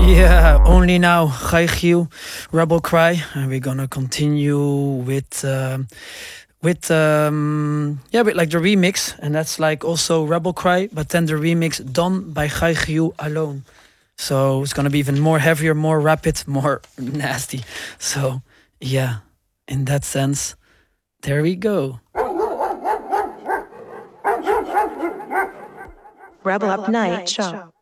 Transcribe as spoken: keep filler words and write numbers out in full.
Yeah, only now, Gaigiu, Rebel Cry, and we're gonna continue with um, with um, yeah, with like the remix, and that's like also Rebel Cry, but then the remix done by Gaigiu alone. So it's gonna be even more heavier, more rapid, more nasty. So yeah, in that sense, there we go. Rebel Up Night Show.